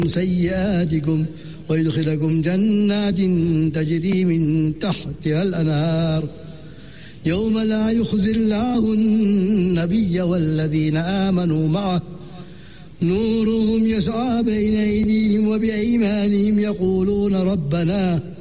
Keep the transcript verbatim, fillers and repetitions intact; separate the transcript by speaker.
Speaker 1: سيئاتكم ويدخلكم جنات تجري من تحتها الأنهار يوم لا يخزي الله النبي والذين آمنوا معه نورهم يسعى بين أيديهم وبأيمانهم يقولون ربنا